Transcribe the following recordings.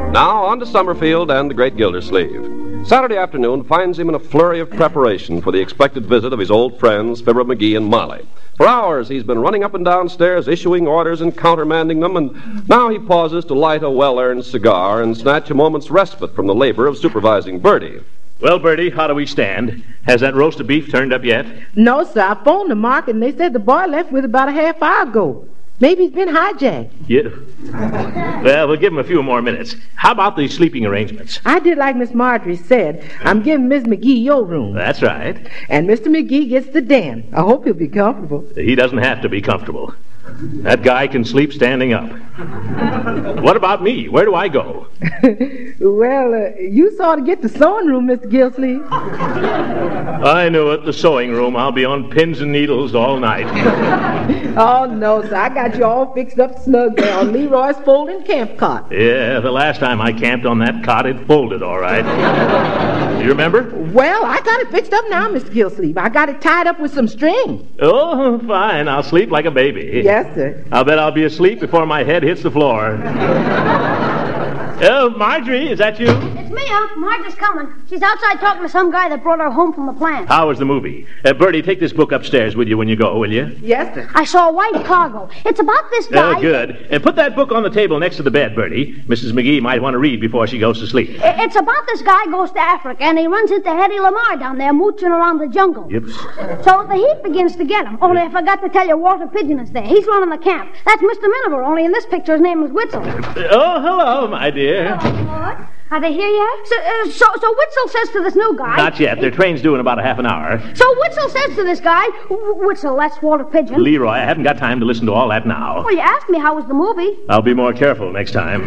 Now, on to Summerfield and the great Gildersleeve. Saturday afternoon finds him in a flurry of preparation for the expected visit of his old friends, Fibber McGee and Molly. For hours, he's been running up and down stairs, issuing orders and countermanding them, and now he pauses to light a well-earned cigar and snatch a moment's respite from the labor of supervising Bertie. Well, Bertie, how do we stand? Has that roast of beef turned up yet? No, sir. I phoned the market, and they said the boy left with about a half hour ago. Maybe he's been hijacked. Yeah. Well, we'll give him a few more minutes. How about the sleeping arrangements? I did like Miss Marjorie said. I'm giving Miss McGee your room. That's right. And Mr. McGee gets the den. I hope he'll be comfortable. He doesn't have to be comfortable. That guy can sleep standing up. What about me? Where do I go? Well, you saw to get the sewing room, Mr. Gildersleeve. I knew it, the sewing room. I'll be on pins and needles all night. Oh, no, sir. I got you all fixed up snug there on Leroy's folding camp cot. Yeah, the last time I camped on that cot, it folded all right. You remember? Well, I got it fixed up now, Mr. Gildersleeve. I got it tied up with some string. Oh, fine. I'll sleep like a baby. Yes, sir. I'll bet I'll be asleep before my head hits the floor. Oh, Marjorie, is that you? It's me, Unc. Marjorie's coming. She's outside talking to some guy that brought her home from the plant. How was the movie? Bertie, take this book upstairs with you when you go, will you? Yes, sir. I saw a white cargo. It's about this guy. Oh, good. Put that book on the table next to the bed, Bertie. Mrs. McGee might want to read before she goes to sleep. It's about this guy goes to Africa, and he runs into Hedy Lamarr down there mooching around the jungle. Yep. So the heat begins to get him. Only I forgot to tell you Walter Pigeon is there. He's running the camp. That's Mr. Miniver, only in this picture his name is Witzel. Oh, hello, my dear. What? Are they here yet? So Witzel says to this new guy... Not yet. Their train's due in about a half an hour. So Witzel says to this guy... Witzel, that's Walter Pigeon. Leroy, I haven't got time to listen to all that now. Well, you asked me how was the movie. I'll be more careful next time.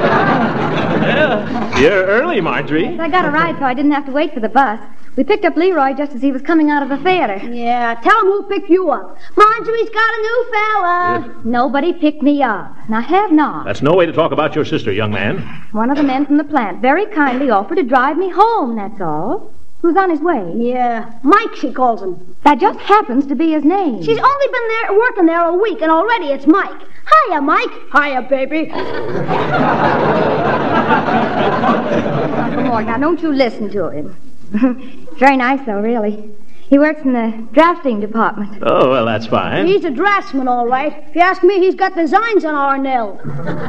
Well, you're early, Marjorie. I got a ride, so I didn't have to wait for the bus. We picked up Leroy just as he was coming out of the theater. Yeah, tell him who picked you up. Marjorie's got a new fella. Nobody picked me up, and I have not. That's no way to talk about your sister, young man. One of the men from the plant very kindly offered to drive me home, that's all. Who's on his way? Yeah, Mike, she calls him. That just happens to be his name. She's only been there working there a week, and already it's Mike. Hiya, Mike. Hiya, baby. Come on, now don't you listen to him. Very nice, though, really. He works in the drafting department. Oh, well, that's fine. He's a draftsman, all right. If you ask me, he's got designs on our nail.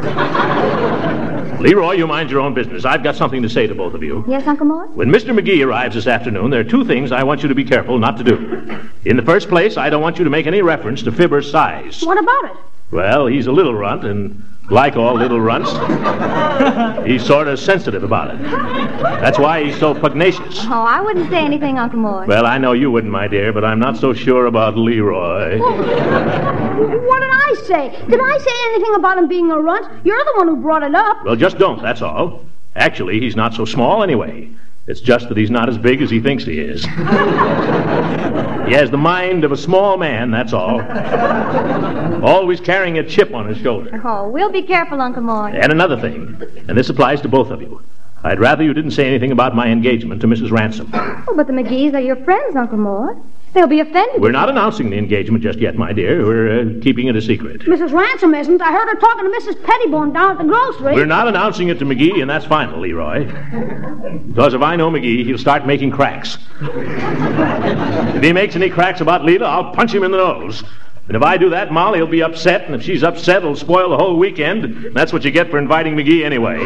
Leroy, you mind your own business. I've got something to say to both of you. Yes, Uncle Mort? When Mr. McGee arrives this afternoon, there are two things I want you to be careful not to do. In the first place, I don't want you to make any reference to Fibber's size. What about it? Well, he's a little runt, and like all little runts, he's sort of sensitive about it. That's why he's so pugnacious. Oh, I wouldn't say anything, Uncle Mort. Well, I know you wouldn't, my dear, but I'm not so sure about Leroy. What did I say? Did I say anything about him being a runt? You're the one who brought it up. Well, just don't, that's all. Actually, he's not so small anyway. It's just that he's not as big as he thinks he is. He has the mind of a small man, that's all. Always carrying a chip on his shoulder. Oh, we'll be careful, Uncle Mort. And another thing, and this applies to both of you. I'd rather you didn't say anything about my engagement to Mrs. Ransom. Oh, but the McGees are your friends, Uncle Mort. They'll be offended. We're not announcing the engagement just yet, my dear. We're keeping it a secret. Mrs. Ransom isn't. I heard her talking to Mrs. Pettibone down at the grocery. We're not announcing it to McGee, and that's final, Leroy. Because if I know McGee, he'll start making cracks. If he makes any cracks about Leela, I'll punch him in the nose. And if I do that, Molly will be upset, and if she's upset, it'll spoil the whole weekend. That's what you get for inviting McGee anyway.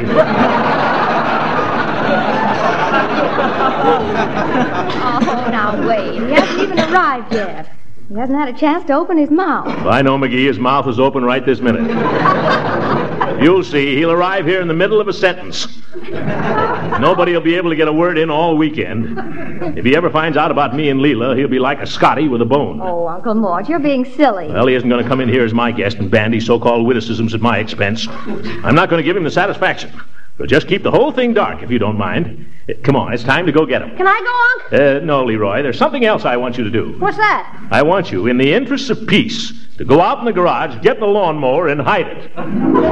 Oh, now wait. He hasn't even arrived yet. He hasn't had a chance to open his mouth. If I know McGee, his mouth is open right this minute. You'll see. He'll arrive here in the middle of a sentence. Nobody will be able to get a word in all weekend. If he ever finds out about me and Leela, he'll be like a Scotty with a bone. Oh, Uncle Mort, you're being silly. Well, he isn't going to come in here as my guest and bandy so-called witticisms at my expense. I'm not going to give him the satisfaction. But just keep the whole thing dark, if you don't mind. Come on, it's time to go get him. Can I go, Unc? No, Leroy. There's something else I want you to do. What's that? I want you, in the interests of peace, to go out in the garage, get the lawnmower, and hide it.